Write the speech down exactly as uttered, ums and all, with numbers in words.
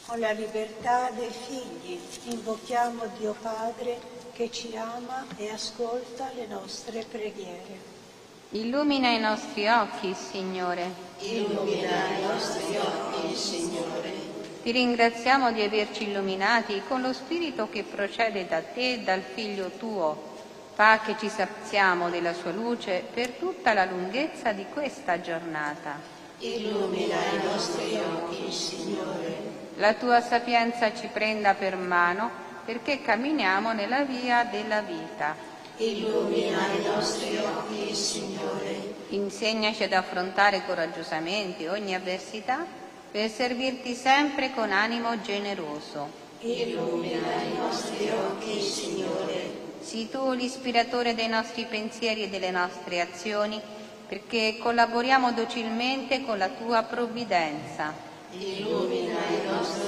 Con la libertà dei figli invochiamo Dio Padre che ci ama e ascolta le nostre preghiere. Illumina i nostri occhi, Signore. Illumina i nostri occhi, Signore. Ti ringraziamo di averci illuminati con lo Spirito che procede da te e dal Figlio tuo. Fa che ci saziamo della sua luce per tutta la lunghezza di questa giornata. Illumina i nostri occhi, Signore. La tua sapienza ci prenda per mano perché camminiamo nella via della vita. Illumina i nostri occhi, Signore. Insegnaci ad affrontare coraggiosamente ogni avversità per servirti sempre con animo generoso. Illumina i nostri occhi, Signore. Sii tu l'ispiratore dei nostri pensieri e delle nostre azioni, perché collaboriamo docilmente con la tua provvidenza. Illumina i nostri